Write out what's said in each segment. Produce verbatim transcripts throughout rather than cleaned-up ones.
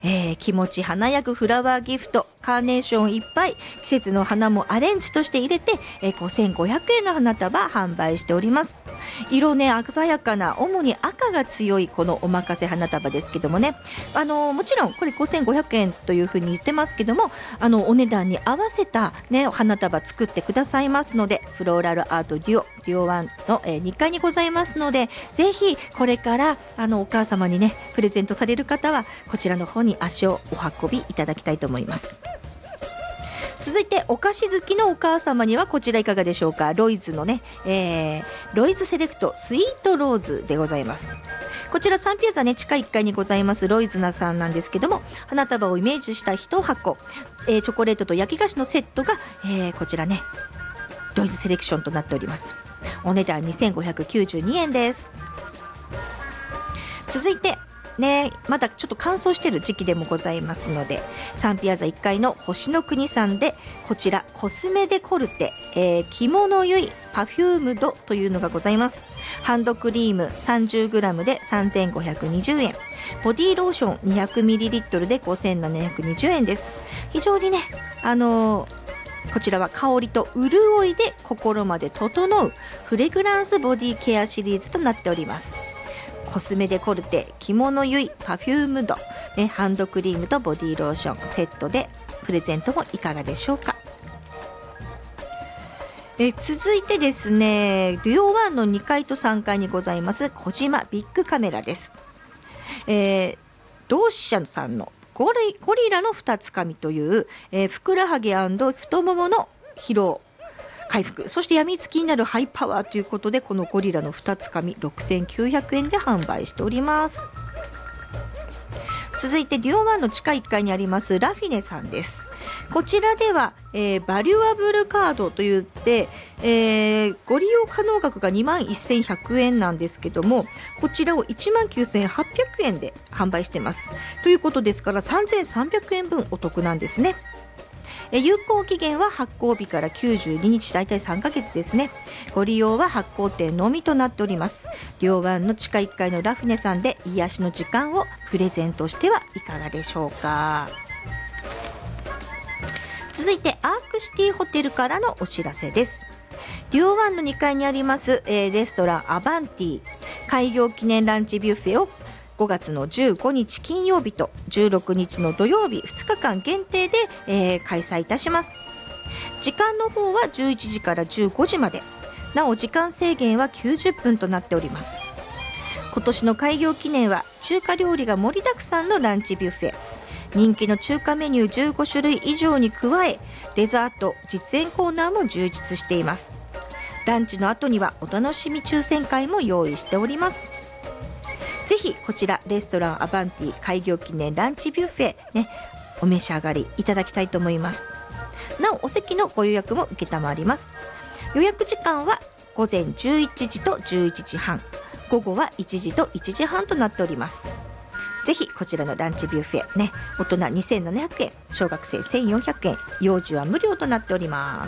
えー、気持ち華やぐフラワーギフト、カーネーションいっぱい、季節の花もアレンジとして入れて、えー、ごせんごひゃくえんの花束販売しております。色ね鮮やかな、主に赤が強いこのおまかせ花束ですけどもね、あのー、もちろんこれごせんごひゃくえんというふうに言ってますけども、あのお値段に合わせた、ね、花束作ってくださいますので、フローラルアートデュオデュオワンの、えー、にかいにございますので、ぜひこれからあのお母様にねプレゼントされる方はこちらの方に足をお運びいただきたいと思います。続いてお菓子好きのお母様にはこちらいかがでしょうか。ロイズのね、えー、ロイズセレクトスイートローズでございます。こちらサンピアザね地下いっかいにございますロイズナさんなんですけども、花束をイメージした一箱、えー、チョコレートと焼き菓子のセットが、えー、こちらねロイズセレクションとなっております。お値段にせんごひゃくきゅうじゅうにえんです。続いてね、まだちょっと乾燥している時期でもございますので、サンピアザいっかいの星の国さんでこちらコスメデコルテ、えー、着物ゆいパフュームドというのがございます。ハンドクリーム さんじゅうグラム でさんぜんごひゃくにじゅうえん、ボディーローション にひゃくミリリットル でごせんななひゃくにじゅうえんです。非常にね、あのーこちらは香りと潤いで心まで整うフレグランスボディケアシリーズとなっております。コスメデコルテ、着物ゆい、パフュームド、ね、ハンドクリームとボディローションセットでプレゼントもいかがでしょうか。え続いてですね、デュオワンのにかいとさんがいにございます小島ビッグカメラです。えー、同志社さんのゴリ、ゴリラの二つかみという、えー、ふくらはぎ&太ももの疲労回復、そして病みつきになるハイパワーということで、このゴリラの二つかみろくせんきゅうひゃくえんで販売しております。続いてデュオワンの地下いっかいにありますラフィネさんです。こちらでは、えー、バリュアブルカードといって、えー、ご利用可能額が にまんせんひゃくえんなんですけども、こちらを いちまんきゅうせんはっぴゃくえんで販売してますということですから、さんぜんさんびゃくえんぶんお得なんですね。有効期限は発行日からきゅうじゅうににち、だいたいさんかげつですね。ご利用は発行店のみとなっております。デュオワンの地下いっかいのラフィネさんで癒しの時間をプレゼントしてはいかがでしょうか。続いてアークシティホテルからのお知らせです。デュオワンのにかいにあります、えー、レストランアバンティ開業記念ランチビュッフェをごがつのじゅうごにち金曜日とじゅうろくにちの土曜日ふつかかん限定で、えー、開催いたします。時間の方はじゅういちじからじゅうごじまで、なお時間制限はきゅうじゅっぷんとなっております。今年の開業記念は中華料理が盛りだくさんのランチビュッフェ、人気の中華メニューじゅうごしゅるい以上に加え、デザート実演コーナーも充実しています。ランチの後にはお楽しみ抽選会も用意しております。ぜひこちらレストランアバンティ開業記念ランチビュッフェ、ね、お召し上がりいただきたいと思います。なおお席のご予約も承ります。予約時間は午前じゅういちじとじゅういちじはん、午後はいちじといちじはんとなっております。ぜひこちらのランチビュッフェ、ね、大人にせんななひゃくえん、小学生せんよんひゃくえん、幼児は無料となっております。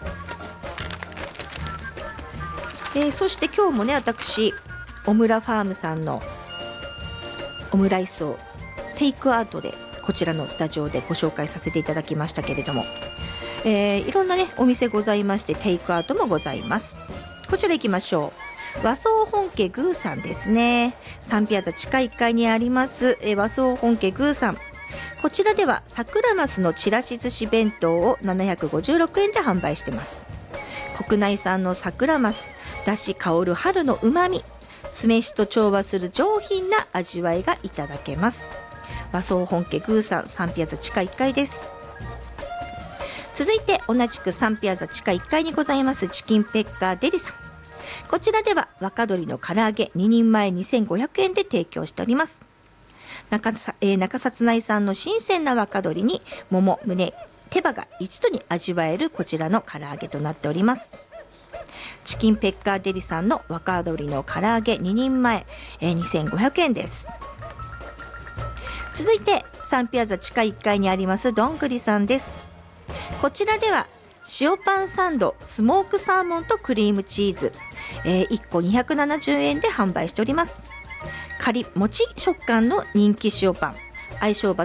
えー、そして今日もね、私オムラファームさんのオムライスをテイクアウトでこちらのスタジオでご紹介させていただきましたけれども、えー、いろんなねお店ございまして、テイクアウトもございます。こちら行きましょう。和装本家グーさんですね。サンピアザ地下いっかいにあります、えー、和装本家グーさん、こちらでは桜マスのちらし寿司弁当をななひゃくごじゅうろくえんで販売してます。国内産の桜マス、だし香る春のうまみ、酢飯と調和する上品な味わいがいただけます。和装本家グーさん、サンピアザ地下いっかいです。続いて同じくサンピアザ地下いっかいにございますチキンペッカーデリさん、こちらでは若鶏の唐揚げににんまえにせんごひゃくえんで提供しております。 中, えー、中札内産の新鮮な若鶏にもも、胸、手羽が一度に味わえるこちらの唐揚げとなっております。チキンペッカーデリさんの若鶏の唐揚げににんまえ、えー、にせんごひゃくえんです。続いてサンピアザ地下いっかいにありますどんぐりさんです。こちらでは塩パンサンドスモークサーモンとクリームチーズ、えー、いっこにひゃくななじゅうえんで販売しております。カリもち食感の人気塩パン、相性抜